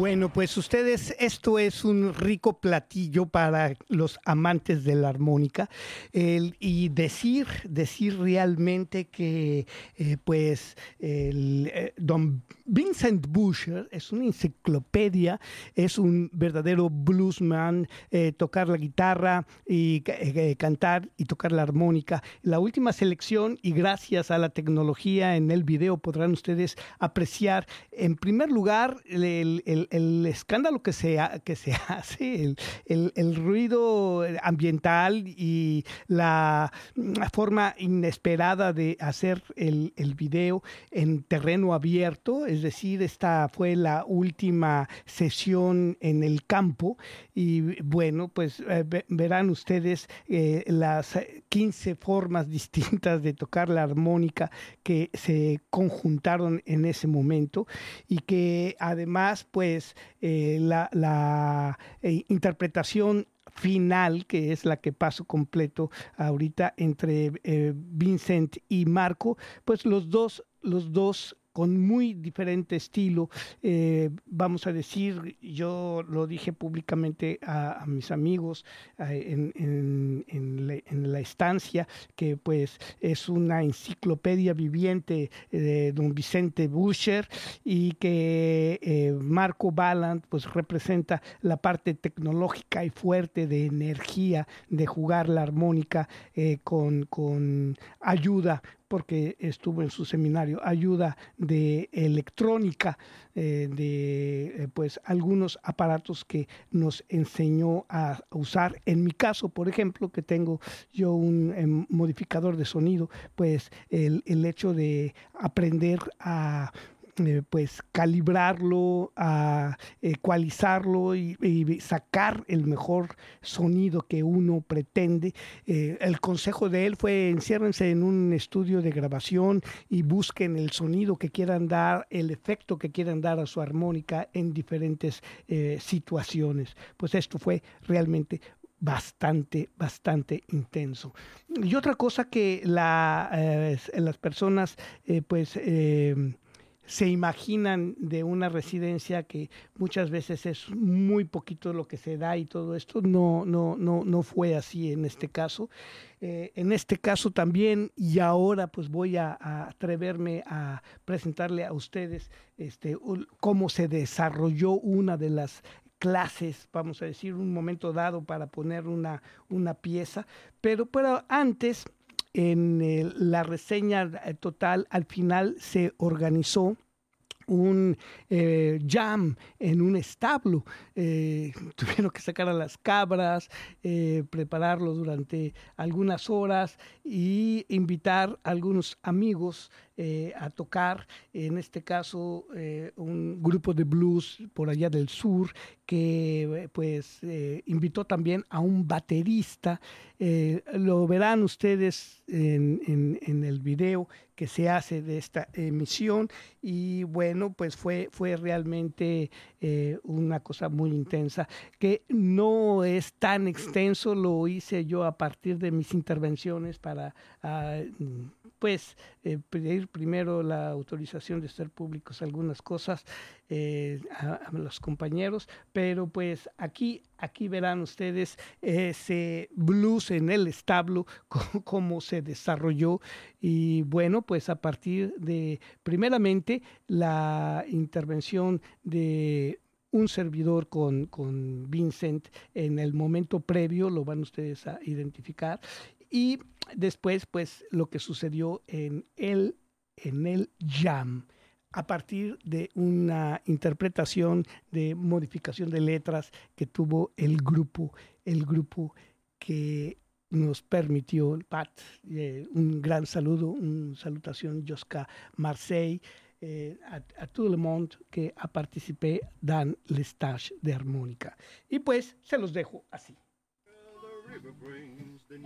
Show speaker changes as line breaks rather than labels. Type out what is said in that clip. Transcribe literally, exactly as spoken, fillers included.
Bueno, pues ustedes, esto es un rico platillo para los amantes de la armónica. El- y decir, decir realmente que eh, pues el, eh, don Vincent Busher es una enciclopedia, es un verdadero bluesman, eh, tocar la guitarra y ca- eh, cantar y tocar la armónica. La última selección, y gracias a la tecnología en el video podrán ustedes apreciar en primer lugar el, el- el- el escándalo que se, ha- que se hace, el, el- el ruido ambiental y la mm, forma inesperada de hacer el, el video en terreno abierto, es decir, esta fue la última sesión en el campo y bueno, pues eh, ve- verán ustedes eh, las eh, quince formas distintas de tocar la armónica que se conjuntaron en ese momento y que además pues eh, la, la eh, interpretación final, que es la que paso completo ahorita entre eh, Vincent y Marco, pues los dos, los dos con muy diferente estilo, eh, vamos a decir, yo lo dije públicamente a, a mis amigos eh, en, en- en la, en la estancia, que pues es una enciclopedia viviente eh, de don Vicente Busher y que eh, Marco Ballant pues representa la parte tecnológica y fuerte de energía de jugar la armónica eh, con, con ayuda porque estuvo en su seminario, ayuda de electrónica, eh, de eh, pues algunos aparatos que nos enseñó a usar. En mi caso, por ejemplo, que tengo yo un em, modificador de sonido, pues el, el hecho de aprender a eh, pues calibrarlo, a ecualizarlo y, y sacar el mejor sonido que uno pretende. Eh, el consejo de él fue enciérrense en un estudio de grabación y busquen el sonido que quieran dar, el efecto que quieran dar a su armónica en diferentes eh, situaciones. Pues esto fue realmente bastante, bastante intenso. Y otra cosa que la, eh, las personas eh, pues eh, se imaginan de una residencia que muchas veces es muy poquito lo que se da y todo esto, no, no, no, no fue así en este caso. Eh, en este caso también, y ahora pues voy a, a atreverme a presentarle a ustedes este, un- cómo se desarrolló una de las clases, vamos a decir, un momento dado para poner una, una pieza, pero, pero antes, en eh, la reseña eh, total, al final se organizó un eh, jam en un establo. Eh, tuvieron que sacar a las cabras, eh, prepararlo durante algunas horas y invitar a algunos amigos eh, a tocar, en este caso eh, un grupo de blues por allá del sur que eh, pues eh, invitó también a un baterista. Eh, lo verán ustedes en, en, en el video que se hace de esta emisión y bueno, pues fue, fue realmente eh, una cosa muy intensa, que no es tan extenso, lo hice yo a partir de mis intervenciones para, ah, pues, eh, pedir primero la autorización de ser públicos algunas cosas eh, a, a los compañeros, pero pues aquí, aquí verán ustedes ese blues en el establo, cómo, cómo se desarrolló y bueno, pues a partir de, primeramente, la intervención de un servidor con, con Vincent en el momento previo, lo van ustedes a identificar, y después, pues, lo que sucedió en el, en el jam, a partir de una interpretación de modificación de letras que tuvo el grupo, el grupo que nos permitió, Pat, eh, un gran saludo, una salutación, Josca Marseille, eh, a, a todo el mundo que ha participé dans les tâches de armónica. Y pues se los dejo así.